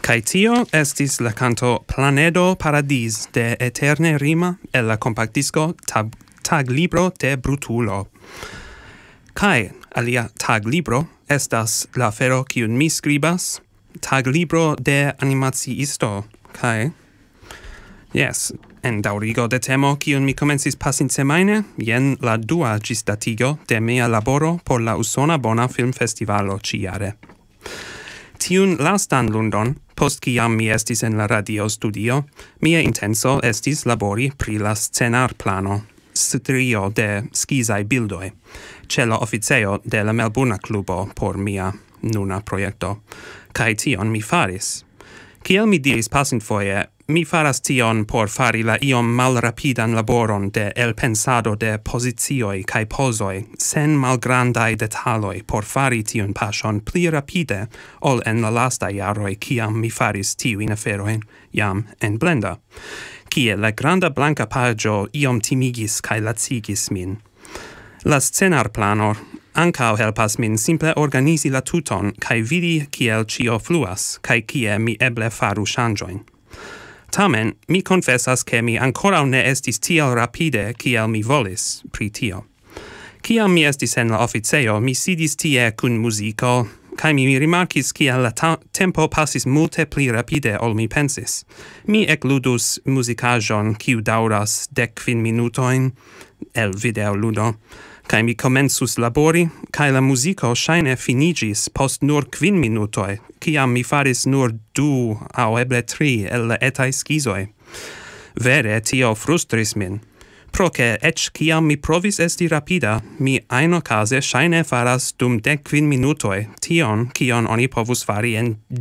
Kai tio estis la canto Planedo Paradis de Eterne Rima el la compactdisco Taglibro de Brutulo. Kai alia taglibro estas la afero kiun mi skribas, taglibro de animaciisto. Kai yes, en daŭrigo de temo kiun mi komencis pasintsemajne, jen la dua ĝisdatigo de mia laboro por la Usona Bona Filmfestivalo ĉijare. Tiun lastan lundon, post kiam mi estis en la radio studio, mia intenso estis labori pri la scenarplano, strio de skizaj bildoj, ĉe la oficejo de la Melburna klubo por mia nuna projekto. Kaj tion mi faris. Kiel mi diris pasintfoje, mi faras tion por fari la iom malrapidan laboron de elpensado de pozicioj kaj pozoj, sen malgrandaj detaloj por fari tiun paŝon pli rapide ol en la lastaj jaroj kiam mi faris tiujn aferojn jam en blenda. Kie la granda blanka paĝo iom timigis kaj lacigis min. La scenarplano ankaŭ helpas min simple organizi la tuton kaj vidi kiel ĉio fluas kaj kie mi eble faru ŝanĝojn. Tamen, mi confessas che mi ancora ne estis tiel rapide kiel mi volis pri tio. Kiam mi estis en la oficejo, mi sidis tie kun muziko, kaj mi rimarkis kiel la tempo passis multe pli rapide ol mi pensis. Mi ekludus muzikaĵon kiu daŭras 15 minutojn el videoludo, kaj mi komencus labori, kaj la muziko ŝajne finiĝis post nur 5 minutoj, kiam mi faris nur 2 aŭ eble 3 el la etaj skizoj. Vere tio frustris min, pro ke eĉ kiam mi provis esti rapida, mi ajnokaze ŝajne faras dum 15 minutoj tion, kion oni povus fari en